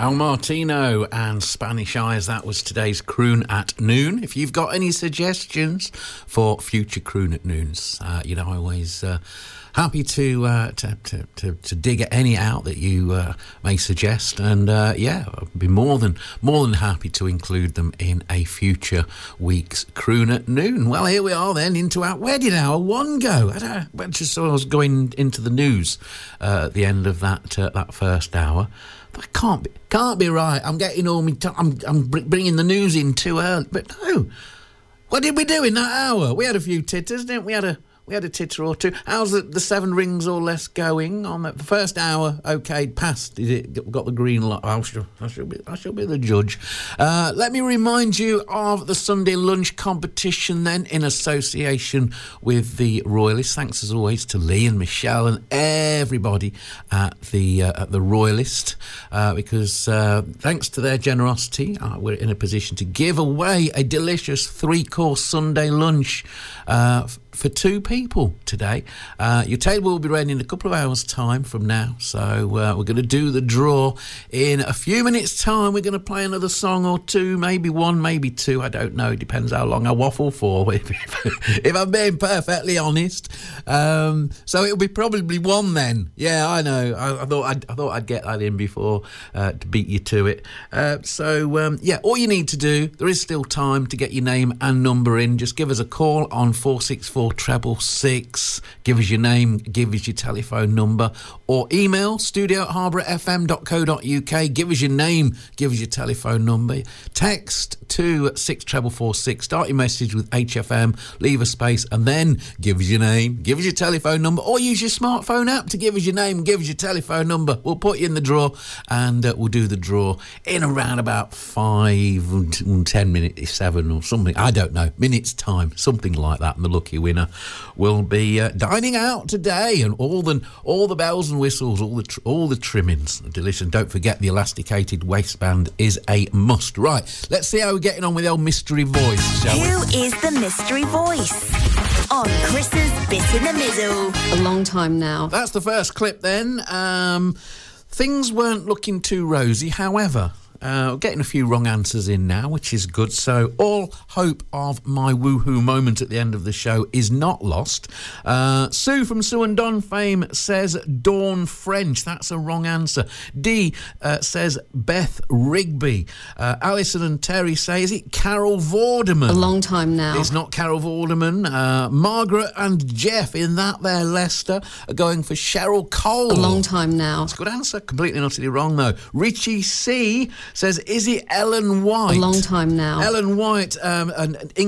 Al Martino and Spanish Eyes, that was today's Croon at Noon. If you've got any suggestions for future Croon at Noons, I always happy to dig at any out that you may suggest, and I'll be more than happy to include them in a future week's Croon at Noon. Well, here we are then into our Where Did Hour 1 go? I was going into the news at the end of that first hour. But can't be right. I'm getting all me. I'm bringing the news in too early. But no, what did we do in that hour? We had a few titters, didn't we? We had a titter or two. How's the 7 rings or less going on the first hour? Okay, passed. Got the green light. I shall be the judge. Let me remind you of the Sunday lunch competition then, in association with the Royalists. Thanks as always to Lee and Michelle and everybody at the Royalist, because thanks to their generosity, we're in a position to give away a delicious 3-course Sunday lunch for 2 people today. Your table will be ready in a couple of hours' time from now, so we're going to do the draw in a few minutes' time. We're going to play another song or two, maybe 1, maybe 2, I don't know, it depends how long I waffle for, if I'm being perfectly honest. So it'll be probably 1 then. Yeah, I know, I thought I'd get that in before to beat you to it. All you need to do, there is still time to get your name and number in. Just give us a call on 464 666. Give us your name, give us your telephone number, or email studio@harbourfm.co.uk. Give us your name, give us your telephone number. Text to 64446. Start your message with HFM, leave a space, and then give us your name, give us your telephone number, or use your smartphone app to give us your name, give us your telephone number. We'll put you in the draw, and we'll do the draw in around about 5 and 10 minutes, 7 or something. I don't know, minutes time, something like that. And the lucky winner will be dining out today, and all the bells and whistles, all the trimmings are delicious. Don't forget the elasticated waistband is a must. Right, let's see how we're getting on with the old mystery voice, shall we? Who is the mystery voice on Chris's Bit in the Middle? A long time now. That's the first clip then. Things weren't looking too rosy, however. Getting a few wrong answers in now, which is good. So all hope of my woohoo moment at the end of the show is not lost. Sue from Sue and Don fame says Dawn French. That's a wrong answer. Dee says Beth Rigby. Alison and Terry say, is it Carol Vorderman? A long time now. It's not Carol Vorderman. Margaret and Jeff in that there Leicester are going for Cheryl Cole. A long time now. That's a good answer. Completely and utterly wrong, though. Richie C says, is it Ellen White? A long time now. Ellen White, an